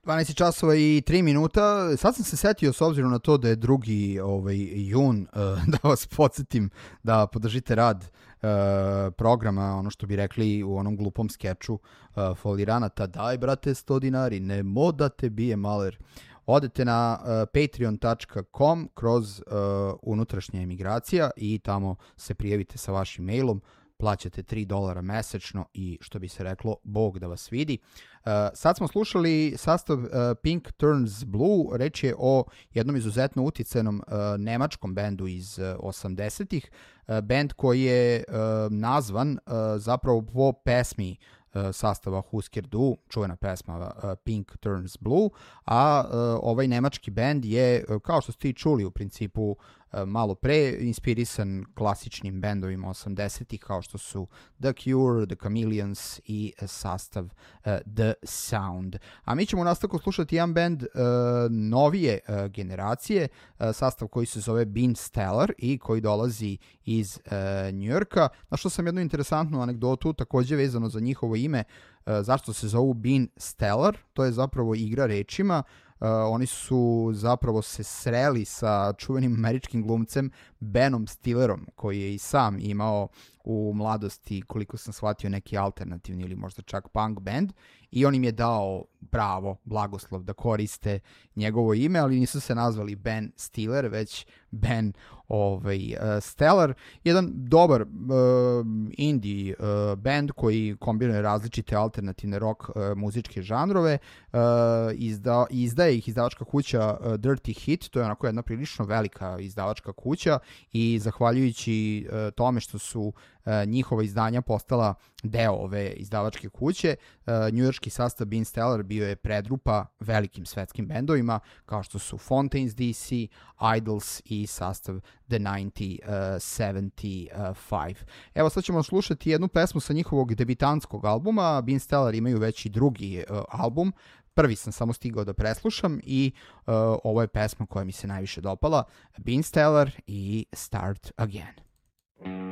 12 časova i 3 minuta. Sad sam se setio, s obzirom na to da je 2. jun, da vas podsjetim da podržite rad programa, ono što bi rekli u onom glupom skeču foliranata, daj brate 100 dinari, nemo da te bije maler. Odete na patreon.com kroz unutrašnja emigracija i tamo se prijavite sa vašim mailom, plaćate $3 mesečno i što bi se reklo, Bog da vas vidi. Sad smo slušali sastav Pink Turns Blue, reč je o jednom izuzetno uticajnom nemačkom bendu iz 80-ih, bend koji je nazvan zapravo po pesmi sastava Husker Du, čuvena pesma Pink Turns Blue, a ovaj nemački bend je, kao što ste i čuli u principu malo pre, inspirisan klasičnim bendovima 80-ih kao što su The Cure, The Chameleons i sastav The Sound. A mi ćemo u nastavku slušati jedan bend novije generacije, sastav koji se zove Ben Stellar i koji dolazi iz Njujorka, na što sam jednu interesantnu anegdotu takođe vezano za njihovo ime, zašto se zovu Ben Stellar, to je zapravo igra rečima. Oni su zapravo se sreli sa čuvenim američkim glumcem Benom Stillerom, koji je i sam imao u mladosti, koliko sam shvatio, neki alternativni ili možda čak punk band, i on im je dao pravo, blagoslov da koriste njegovo ime, ali nisu se nazvali Ben Stiller, već Ben Stellar. Jedan dobar indie band koji kombinuje različite alternativne rock muzičke žanrove. Izdaje ih izdavačka kuća Dirty Hit, to je onako jedna prilično velika izdavačka kuća i zahvaljujući tome što su njihova izdanja postala deo ove izdavačke kuće, njujorški sastav Ben Stellar bio je predrupa velikim svetskim bendovima kao što su Fontaines DC, Idols i sastav The 1975. Evo sad ćemo slušati jednu pesmu sa njihovog debitanskog albuma. Ben Stellar imaju već i drugi album, prvi sam samo stigao da preslušam i ovo je pesma koja mi se najviše dopala, Ben Stellar i Start Again.